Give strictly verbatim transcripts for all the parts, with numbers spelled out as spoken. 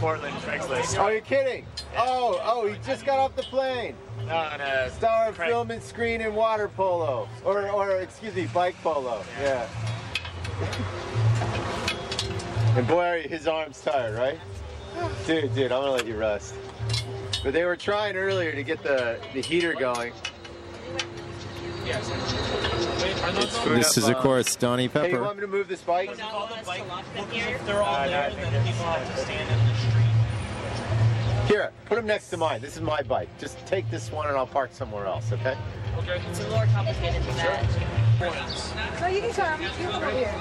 Portland, Craigslist. Oh, you're kidding? Oh, oh, he just got off the plane. No, no. Star of Craig. film and screen and water polo. Or, or excuse me, bike polo. Yeah. And boy, his arm's tired, right? Dude, dude, I'm gonna let you rest. But they were trying earlier to get the, the heater going. Yes. This is, of course, Donnie Pepper. Hey, you want me to move this bike? They're all there, then people have to stand in the street. Here, put them next to mine. This is my bike. Just take this one and I'll park somewhere else, okay? Okay. It's a little more complicated than that. No, you can come. You can come over here.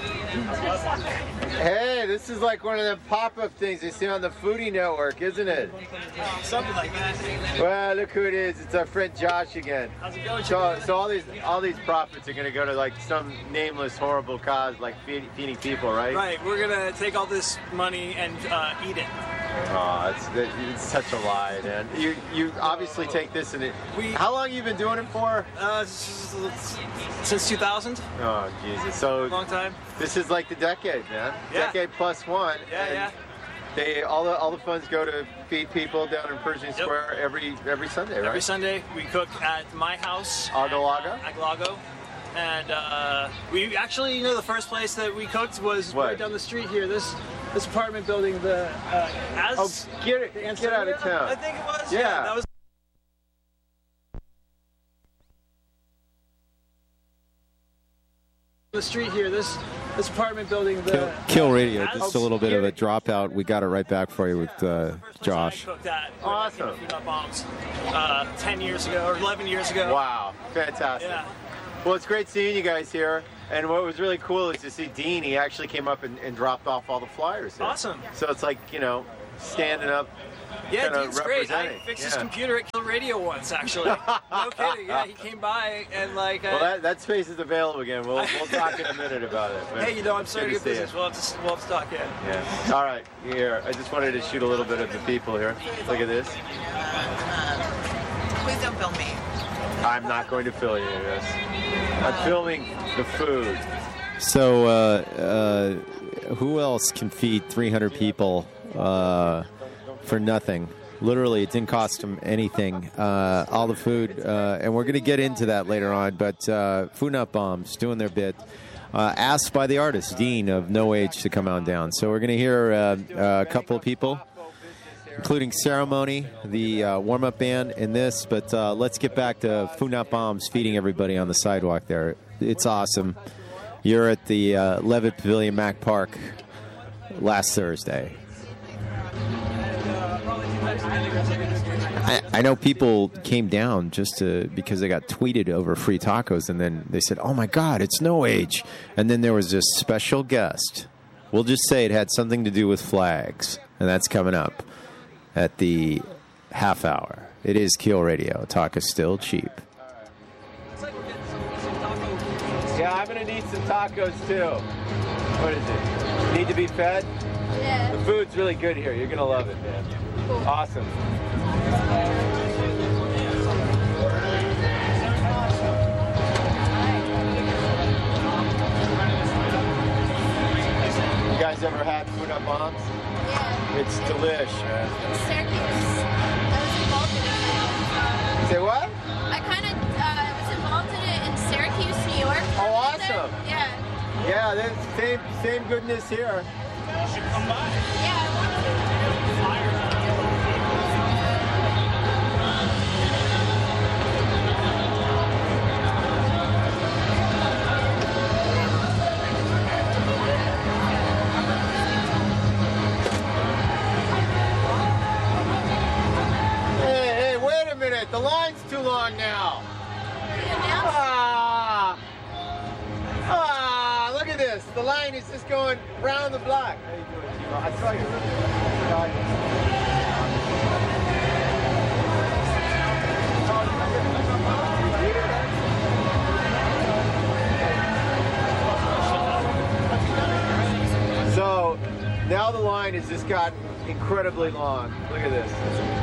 Hey, this is like one of them pop-up things you see on the Foodie Network, isn't it? Something like that. Well, look who it is. It's our friend Josh again. How's it going? So, so all these all these profits are going to go to like some nameless, horrible cause, like feed, feeding people, right? Right. We're gonna take all this money and uh, eat it. Oh, it's, it's such a lie, man. You you obviously take this and it. We, how long you been doing it for? Uh, since two thousand. Oh, Jesus. So a long time. This is like the decade, man. Yeah. Decade plus one. Yeah, and yeah. They all the all the funds go to feed people down in Pershing Yep. Square every every Sunday, right? Every Sunday we cook at my house. Agalago? At, uh, Agalago. And uh, we actually, you know, the first place that we cooked was What? right down the street here. This this apartment building, the uh, as Oh, get it, the get out of town. I think it was. Yeah. yeah that was. The street here, this this apartment building, the Kill, Kill Radio, as- just a little bit of a dropout. We got it right back for you with uh, Josh. Cooked at Awesome. Food Not Bombs uh, ten years ago or eleven years ago. Wow, fantastic. Yeah. Well, it's great seeing you guys here. And what was really cool is to see Dean. He actually came up and, and dropped off all the flyers here. Awesome. So it's like, you know, standing up. Yeah, kinda Dean's great. I representing. fixed his Yeah. computer at Kill Radio once, actually. No kidding. Yeah, he came by and like. Uh, Well, that, that space is available again. We'll, we'll talk in a minute about it. but hey, you know, I'm sorry to good get see you. business. We'll have to, we'll have to talk in. Yeah. All right, here. I just wanted to shoot a little bit of the people here. Look at this. Please don't film me. I'm not going to film you this. I'm filming the food. So, uh, uh, who else can feed three hundred people uh, for nothing? Literally, it didn't cost them anything. Uh, all the food, uh, and we're going to get into that later on, but uh, Food Not Bombs doing their bit. Uh, asked by the artist, Dean of No Age, to come on down. So we're going to hear uh, uh, a couple of people, including Ceremony, the uh, warm-up band, in this. But uh, let's get back to Food Not Bombs feeding everybody on the sidewalk there. It's awesome. You're at the uh, Levitt Pavilion, Mac Park, last Thursday. I, I know people came down just to because they got tweeted over free tacos, and then they said, "Oh my God, it's No Age!" And then there was this special guest. We'll just say it had something to do with flags, and that's coming up at the half hour. It is Kill Radio. Talk is still cheap. Yeah, I'm going to need some tacos too. What is it? Need to be fed? Yeah. The food's really good here. You're going to love it, man. Cool. Awesome. You guys ever had Food Not Bombs? Yeah. It's delish, man. Syracuse. I was involved in it. Say what? I kind of uh, was involved in it in Syracuse, New York. Oh, Was there? awesome. Yeah. Yeah, there's same same goodness here. You should come by. Yeah. I wanted to. Hey, hey, wait a minute. The line's too long now. Ah, ah, look at this. The line is just going round the block. How you doing, Timo? I saw you. So now the line has just gotten incredibly long. Look at this.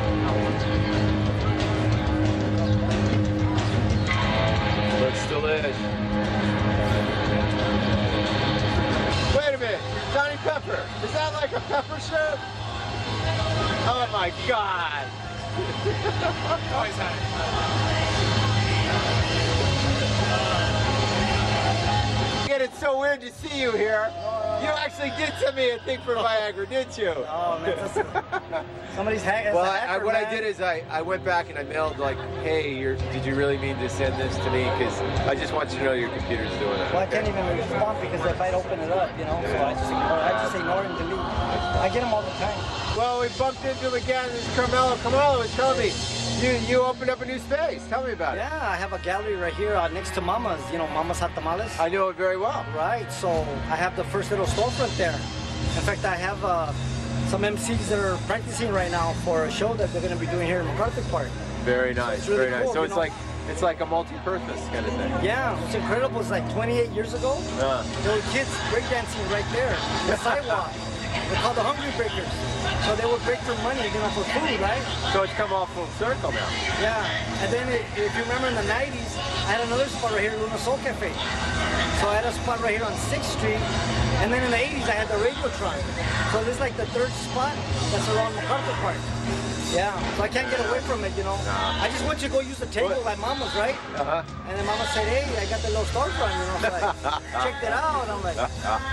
Looks delicious. Wait a minute, Johnny Pepper. Is that like a pepper shirt? Oh my God! Always had it. Again, it's so weird to see you here. You actually did send me a thing for Viagra, didn't you? Oh man, that's, somebody's hack. Well, I, I, what I did is I, I went back and I mailed like, hey, you're, did you really mean to send this to me? Because I just want you to know your computer's doing it. Well, I can't even respond because if I'd open it up, you know, so I just ignore, I just ignore and delete. I get them all the time. Well, we bumped into him again. This is Carmelo. Carmelo was telling me you you opened up a new space. Tell me about it. Yeah, I have a gallery right here uh, next to Mama's. You know, Mama's Hot Tamales. I know it very well. Right. So I have the first little storefront there. In fact, I have uh, some M Cs that are practicing right now for a show that they're going to be doing here in MacArthur Park. Very nice. So really very nice. cool, so it's know? like it's like a multi-purpose kind of thing. Yeah, what's incredible is like twenty-eight years ago, Uh. there were kids breakdancing right there on the sidewalk. They're called the Hungry Breakers. So they would break for money, you know, for food, right? So it's come all full circle now. Yeah. And then it, if you remember in the nineties, I had another spot right here, Luna Soul Cafe. So I had a spot right here on sixth street. And then in the eighties, I had the Radiotron. So this is like the third spot that's around MacArthur Park. Yeah, so I can't get away from it, you know. I just want you to go use the table What? like Mama's, right? Uh-huh. And then Mama said, hey, I got the little storefront, you know. So I checked it out, and I'm like,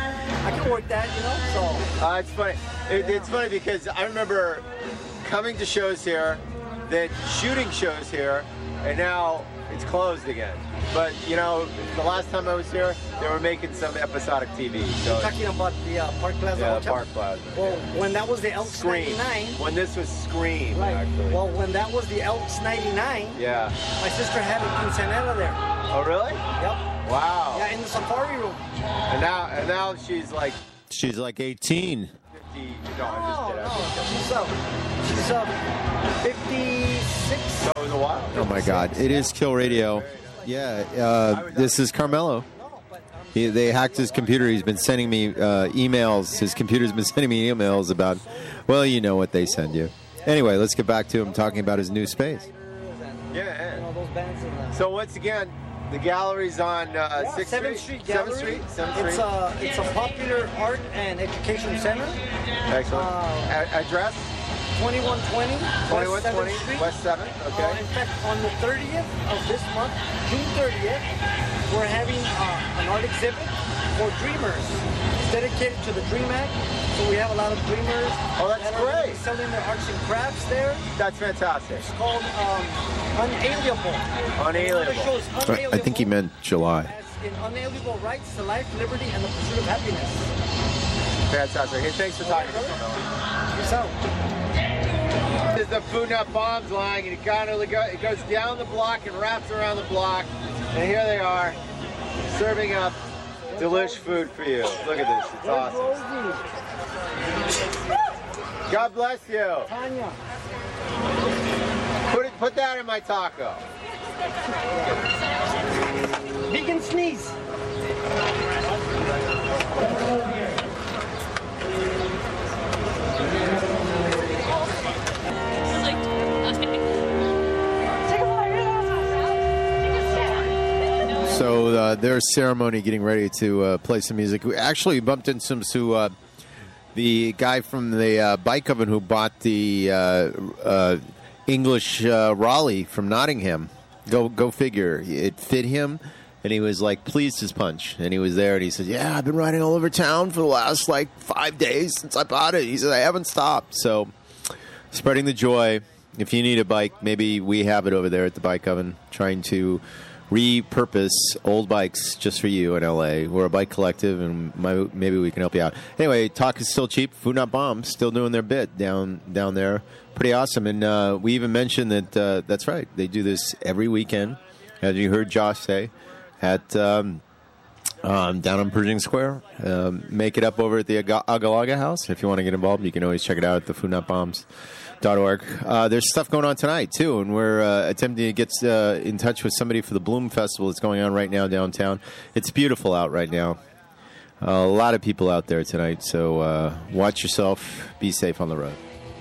I can work that, you know. So Uh, it's funny. It, it's funny because I remember coming to shows here, then shooting shows here, and now it's closed again. But you know, the last time I was here, they were making some episodic T V. So talking about the uh, Park Plaza yeah, Hotel. Park Plaza. Well, when that was the Elks Scream. ninety-nine. When this was Scream, Right. actually. Well, when that was the Elks ninety-nine, Yeah. my sister had a quinceanera there. Oh, really? Yep. Wow. Yeah, in the safari room. And now, and now she's like She's like eighteen. fifty. No, I'm just Oh, kidding. no, I'm just kidding. she's up. She's up fifty-six. So it was a while. Oh my God! It is Kill Radio. Yeah, uh, this is Carmelo. He, they hacked his computer. He's been sending me uh, emails. His computer's been sending me emails about, well, you know what they send you. Anyway, let's get back to him talking about his new space. Yeah. You know, those bands in the So once again, the gallery's on uh, Yeah, sixth seventh Street. Street Gallery. seventh Street. seventh It's Street. a it's a popular art and education center. Excellent. uh, A- address? twenty-one twenty twenty-one West twenty seventh Street. West seventh. Okay. Uh, in fact, on the thirtieth of this month, June thirtieth, we're having uh, an art exhibit for dreamers. It's dedicated to the Dream Act. So we have a lot of dreamers Oh, that's that are gonna be great. selling their arts and crafts there. That's fantastic. It's called um, Unalienable. Unalienable. The show is I Unalienable. think he meant July. As in unalienable rights to life, liberty, and the pursuit of happiness. Fantastic. Hey, thanks for talking to us. Peace out. This is the Food Not Bombs line, and it kind of go, it goes down the block and wraps around the block. And here they are, serving up delish food for you. Look at this. It's awesome. God bless you. Tanya. Put it, put that in my taco. Vegan sneeze. So uh, their ceremony getting ready to uh, play some music. We actually bumped into some to uh, the guy from the uh, bike oven who bought the uh, uh, English uh, Raleigh from Nottingham. Go go figure. It fit him, and he was like pleased as punch. And he was there, and he said, "Yeah, I've been riding all over town for the last like five days since I bought it." He said, "I haven't stopped." So spreading the joy. If you need a bike, maybe we have it over there at the bike oven, trying to repurpose old bikes just for you in L A. We're a bike collective, and my, maybe we can help you out. Anyway, talk is still cheap. Food Not Bombs still doing their bit down down there. Pretty awesome. And uh, we even mentioned that uh, that's right. They do this every weekend, as you heard Josh say, at um, um, down on Pershing Square. Um, make it up over at the Aga- Agalaga House. If you want to get involved, you can always check it out at the Food Not Bombs. Dot org. Uh, there's stuff going on tonight too, and we're uh, attempting to get uh, in touch with somebody for the Bloom Festival that's going on right now downtown. It's beautiful out right now. Uh, a lot of people out there tonight, so uh, watch yourself. Be safe on the road.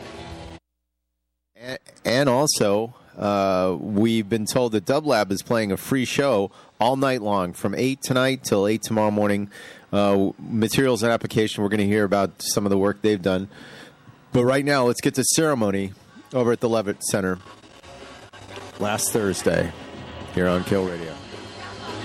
And, and also, uh, we've been told that Dub Lab is playing a free show all night long from eight tonight till eight tomorrow morning. Uh, materials and application. We're going to hear about some of the work they've done. But right now, let's get to ceremony over at the Levitt Center last Thursday here on Kill Radio.